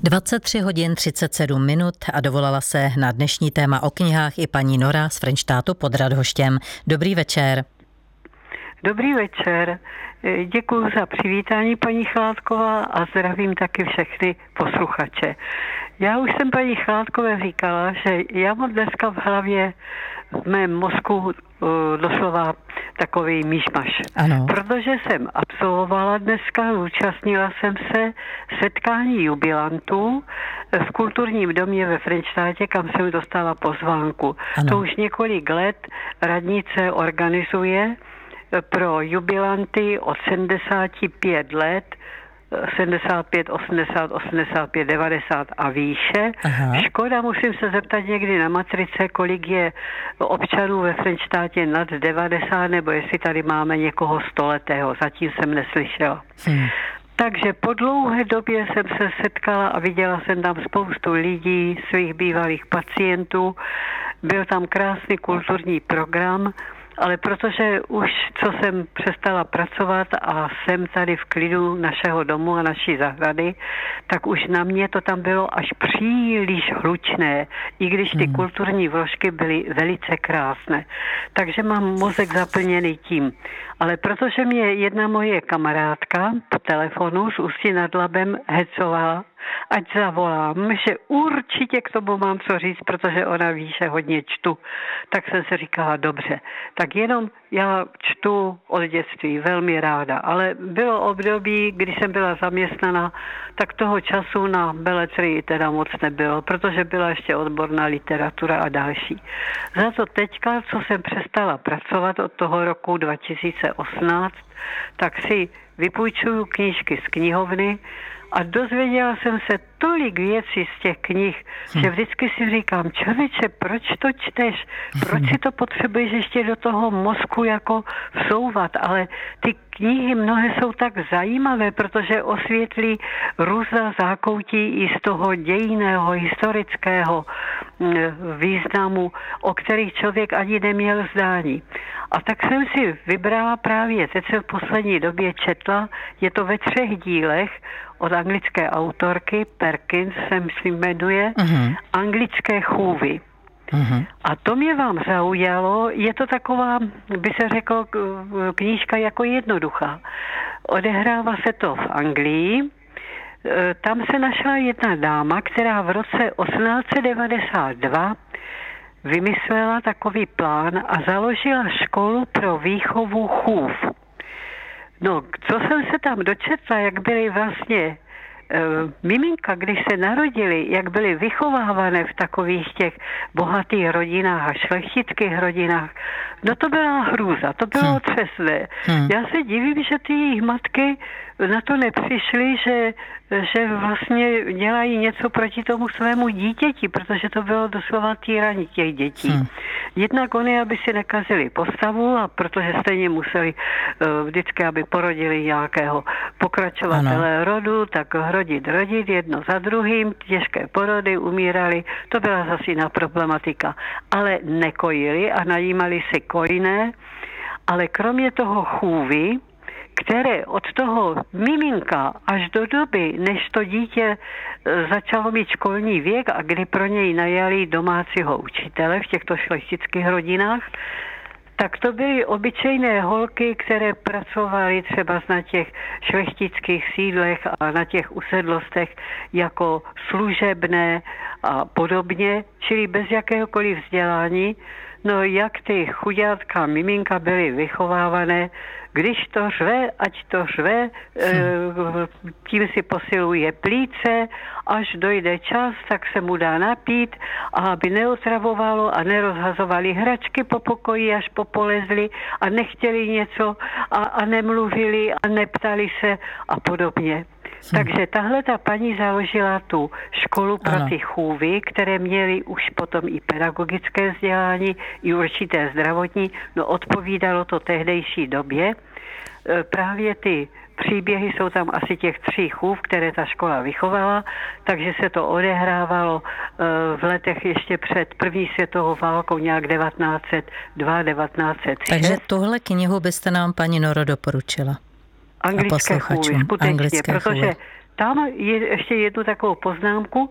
23 hodin 37 minut a dovolala se na dnešní téma o knihách i paní Nora z Frenštátu pod Radhoštěm. Dobrý večer. Dobrý večer. Děkuji za přivítání, paní Chládková, a zdravím taky všechny posluchače. Já už jsem paní Chládkové říkala, že já mám dneska v hlavě, v mém mozku doslova takový myšmaš. Ano. Protože jsem absolvovala dneska, účastnila jsem se setkání jubilantů v kulturním domě ve Frenštátě, kam jsem dostala pozvánku. Ano. To už několik let radnice organizuje pro jubilanty od 75 let, 75, 80, 85, 90 a výše. Aha. Škoda, musím se zeptat někdy na matrice, kolik je občanů ve Frenštátě nad 90, nebo jestli tady máme někoho stoletého. Zatím jsem neslyšela. Takže po dlouhé době jsem se setkala a viděla jsem tam spoustu lidí, svých bývalých pacientů. Byl tam krásný kulturní program, ale protože už, co jsem přestala pracovat a jsem tady v klidu našeho domu a naší zahrady, tak už na mě to tam bylo až příliš hlučné, i když ty kulturní vložky byly velice krásné. Takže mám mozek zaplněný tím. Ale protože mě jedna moje kamarádka po telefonu z Ústí nad Labem hecovala, ať zavolám, že určitě k tomu mám co říct, protože ona ví, že hodně čtu. Tak jsem si říkala, dobře, tak jenom já čtu od dětství velmi ráda, ale bylo období, kdy jsem byla zaměstnaná, tak toho času na beletrii teda moc nebylo, protože byla ještě odborná literatura a další. Za to teďka, co jsem přestala pracovat od toho roku 2018, tak si vypůjčuju knížky z knihovny a dozvěděla jsem se tolik věcí z těch knih, že vždycky si říkám, člověče, proč to čteš? Proč si to potřebuješ ještě do toho mozku jako vsouvat? Ale ty knihy mnohé jsou tak zajímavé, protože osvětlí různá zákoutí i z toho dějinného, historického významu, o kterých člověk ani neměl zdání. A tak jsem si vybrala právě, teď jsem v poslední době četla, je to ve 3 dílech od anglické autorky, Perkins se myslím jmenuje, Anglické chůvy. A to mě vám zaujalo, je to taková, by se řeklo, knížka jako jednoduchá. Odehrává se to v Anglii. Tam se našla jedna dáma, která v roce 1892 vymyslela takový plán a založila školu pro výchovu chův. No, co jsem se tam dočetla, jak byly vlastně miminka, když se narodili, jak byly vychovávané v takových těch bohatých rodinách a šlechtických rodinách, no to byla hrůza, to bylo otřesné. Já se divím, že ty jejich matky na to nepřišly, že vlastně dělají něco proti tomu svému dítěti, protože to bylo doslova týraní těch dětí. Jednak oni, aby si nekazili postavu, a protože stejně museli vždycky, aby porodili nějakého pokračovatele rodu, tak rodit jedno za druhým, těžké porody, umírali, to byla zase jiná problematika. Ale nekojili a najímali si kojné, ale kromě toho chůvy, které od toho miminka až do doby, než to dítě začalo mít školní věk a kdy pro něj najali domácího učitele v těchto šlechtických rodinách, tak to byly obyčejné holky, které pracovaly třeba na těch šlechtických sídlech a na těch usedlostech jako služebné a podobně, čili bez jakéhokoliv vzdělání. No jak ty chudátka miminka byly vychovávané, když to řve, ať to řve, tím si posiluje plíce, až dojde čas, tak se mu dá napít, a aby neotravovalo a nerozhazovali hračky po pokoji, až popolezli a nechtěli něco a nemluvili a neptali se a podobně. Takže tahle ta paní založila tu školu pro ty chůvy, které měly už potom i pedagogické vzdělání, i určité zdravotní, no odpovídalo to tehdejší době. Právě ty příběhy jsou tam asi těch 3 chův, které ta škola vychovala, takže se to odehrávalo v letech ještě před první světovou válkou, nějak 1902, 1906. Takže tuhle knihu byste nám, paní Noro, doporučila. Anglické chůvy, skutečně, protože tam je ještě jednu takovou poznámku.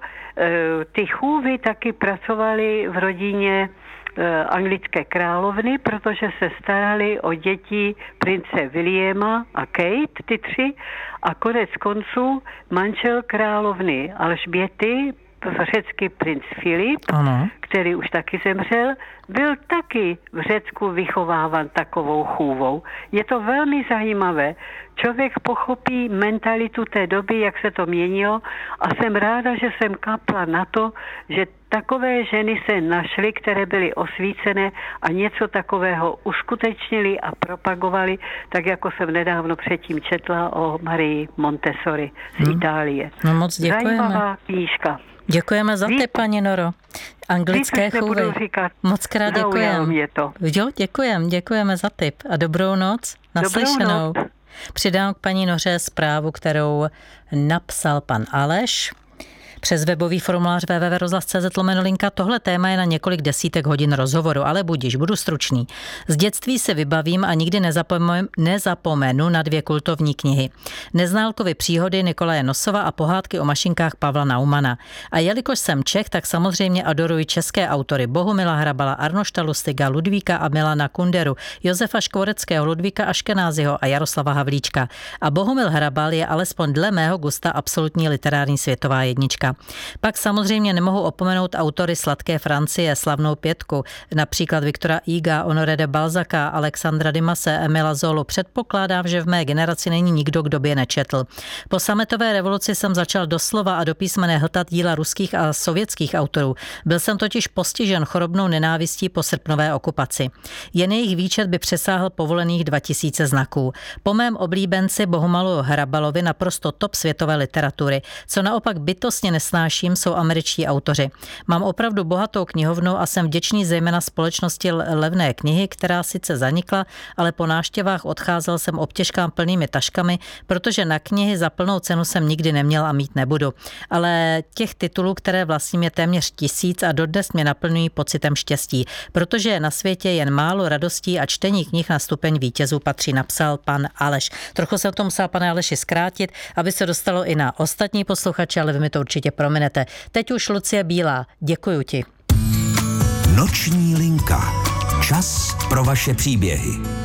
Ty chůvy taky pracovaly v rodině anglické královny, protože se starali o děti prince Williama a Kate, ty 3, a konec konců manžel královny Alžběty, řecký princ Filip, který už taky zemřel, byl taky v Řecku vychováván takovou chůvou. Je to velmi zajímavé. Člověk pochopí mentalitu té doby, jak se to měnilo, a jsem ráda, že jsem kapla na to, že takové ženy se našly, které byly osvícené a něco takového uskutečnili a propagovali, tak jako jsem nedávno předtím četla o Marii Montessori z Itálie. No moc děkujeme. Zajímavá knížka. Děkujeme za tip, paní Noro. Anglické chůvy. Moc krát děkujeme. Jo, děkujeme za tip a dobrou noc. Naslyšenou. Dobrou noc. Přidám k paní Noře zprávu, kterou napsal pan Aleš. Přes webový formulář www.rozhlas.cz/linka. Tohle téma je na několik desítek hodin rozhovoru, ale budiž, budu stručný. Z dětství se vybavím a nikdy nezapomenu na 2 kultovní knihy. Neználkovy příhody Nikolaje Nosova a pohádky o mašinkách Pavla Naumana. A jelikož jsem Čech, tak samozřejmě adoruji české autory Bohumila Hrabala, Arnošta Lustiga, Ludvíka a Milana Kunderu, Josefa Škvoreckého, Ludvíka Aškenázyho a Jaroslava Havlíčka. A Bohumil Hrabal je alespoň dle mého gusta absolutní literární světová jednička. Pak samozřejmě nemohu opomenout autory Sladké Francie, Slavnou 5, například Viktora Huga, Honoré de Balzaca, Alexandra Dimase, Emila Zolu. Předpokládám, že v mé generaci není nikdo, kdo by je nečetl. Po sametové revoluci jsem začal doslova a do písmene hltat díla ruských a sovětských autorů. Byl jsem totiž postižen chorobnou nenávistí po srpnové okupaci. Jen jejich výčet by přesáhl povolených 2000 znaků. Po mém oblíbenci Bohumilu Hrabalovi naprosto top světové literatury. Co naopak bytostně nesnáším, jsou američtí autoři. Mám opravdu bohatou knihovnu a jsem vděčný zejména společnosti Levné knihy, která sice zanikla, ale po návštěvách odcházel jsem obtěžkám plnými taškami, protože na knihy za plnou cenu jsem nikdy neměl a mít nebudu. Ale těch titulů, které vlastním, je téměř 1000 a dodnes mě naplňují pocitem štěstí, protože je na světě jen málo radostí a čtení knih na stupeň vítězů patří, napsal pan Aleš. Trochu jsem to musel, pane Aleši, zkrátit, aby se dostalo i na ostatní posluchače, ale vy mi to určitě prominete. Teď už Lucie Bílá. Děkuju ti. Noční linka. Čas pro vaše příběhy.